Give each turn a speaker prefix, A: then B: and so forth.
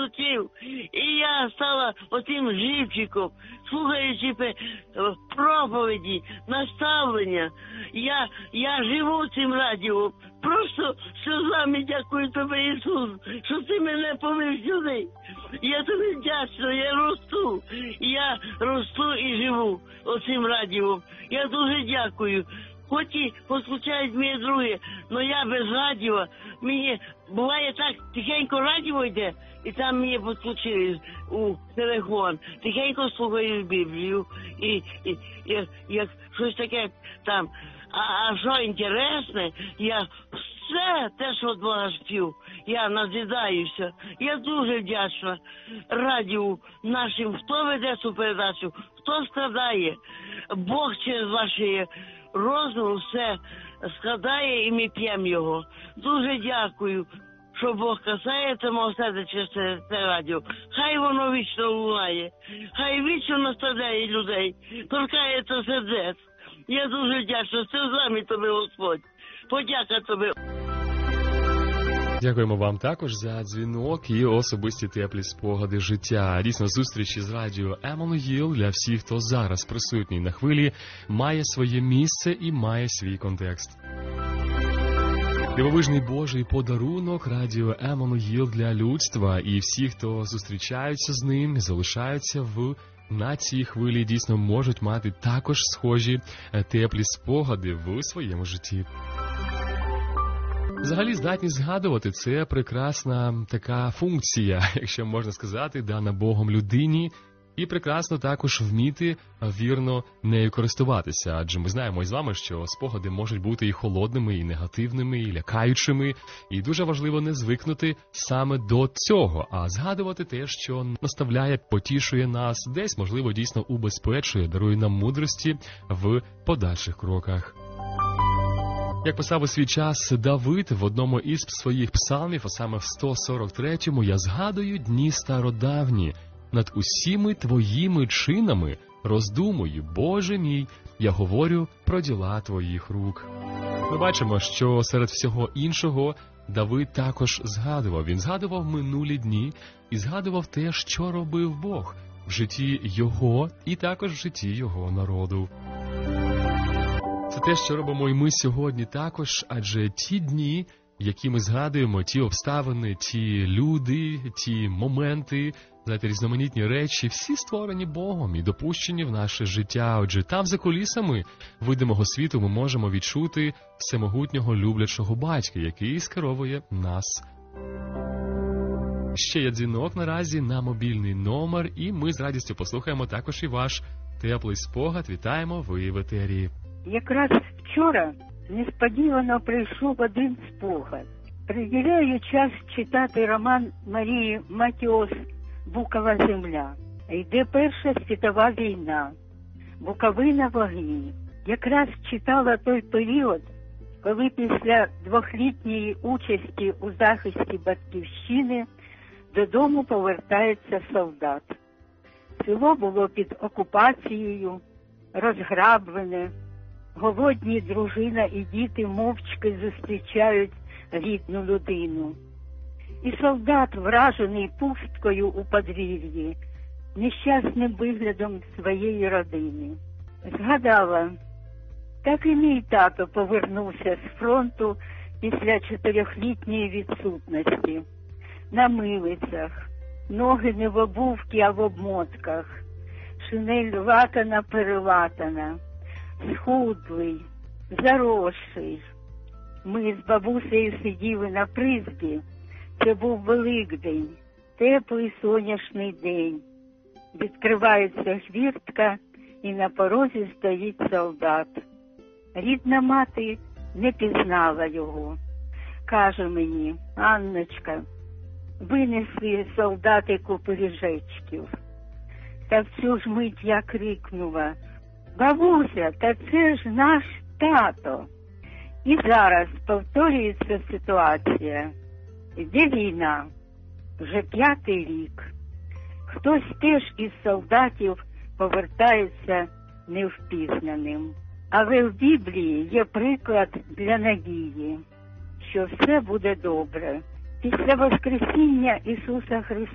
A: відключив. І я стала отим живчиком, слухаючи проповіді, наставлення. Я живу цим радіо. Просто сльозами дякую тобі, Ісус, що ти мене повів сюди. Я тобі вдячна, я росту і живу оцим радіо. Я дуже дякую. Хоч і послухають мої другі, але я без радіо, мені буває так, тихенько радіо йде, і там мені підключили у телефон. Тихенько слухаю Біблію, і як щось таке там. А що інтересне, я все те, що від Бога спів, я назидаюся. Я дуже вдячна радіо нашим, хто веде цю передачу, хто складає. Бог через ваші розум все складає і ми п'ємо його. Дуже дякую, що Бог касається мого серця через це радіо. Хай воно вічно лунає, хай вічно наставляє людей, торкається сердець. Я дуже вдячна, все з вами тобі, Господь. Подяка тобі.
B: Дякуємо вам також за дзвінок і особисті теплі спогади життя. Дійсно, зустріч із радіо Еммануїл для всіх, хто зараз присутній на хвилі, має своє місце і має свій контекст. Дивовижний Божий подарунок радіо Еммануїл для людства, і всі, хто зустрічаються з ним, залишаються на цій хвилі, дійсно можуть мати також схожі теплі спогади в своєму житті. Взагалі, здатність згадувати – це прекрасна така функція, якщо можна сказати, дана Богом людині, і прекрасно також вміти вірно нею користуватися. Адже ми знаємо із вами, що спогади можуть бути і холодними, і негативними, і лякаючими, і дуже важливо не звикнути саме до цього, а згадувати те, що наставляє, потішує нас, десь, можливо, дійсно убезпечує, дарує нам мудрості в подальших кроках. Як писав у свій час Давид в одному із своїх псалмів, а саме в 143-му, «Я згадую дні стародавні, над усіми твоїми чинами роздумую, Боже мій, я говорю про діла твоїх рук». Ми бачимо, що серед всього іншого Давид також згадував. Він згадував минулі дні і згадував те, що робив Бог в житті його і також в житті його народу. Це те, що робимо і ми сьогодні також, адже ті дні, які ми згадуємо, ті обставини, ті люди, ті моменти, знаєте, різноманітні речі, всі створені Богом і допущені в наше життя. Отже, там за кулісами видимого світу ми можемо відчути всемогутнього люблячого батька, який скеровує нас. Ще є дзвінок наразі на мобільний номер, і ми з радістю послухаємо також і ваш теплий спогад. Вітаємо, ви в етері.
C: Якраз вчора несподівано прийшов один спогад. Приділяю час читати роман Марії Матіос «Букова земля». Йде Перша світова війна, Буковина в огні. Якраз читала той період, коли після 2-літньої участі у захисті батьківщини додому повертається солдат. Село було під окупацією, розграблене. Голодні дружина і діти мовчки зустрічають рідну людину. І солдат, вражений пусткою у подвір'ї, нещасним виглядом своєї родини. Згадала, так і мій тато повернувся з фронту після 4-літньої відсутності. На милицях, ноги не в обувці, а в обмотках, шинель латана, перелатана. Схудлий, заросший. Ми з бабусею сиділи на призбі. Це був Великдень, теплий сонячний день. Відкривається хвіртка, і на порозі стоїть солдат. Рідна мати не пізнала його. Каже мені: Анночка, винесли солдатику пиріжечків. Та в цю ж мить я крикнула: бабуся, та це ж наш тато. І зараз повторюється ситуація. Йде війна, вже 5-й рік. Хтось теж із солдатів повертається невпізнаним. Але в Біблії є приклад для надії, що все буде добре. Після Воскресіння Ісуса Христа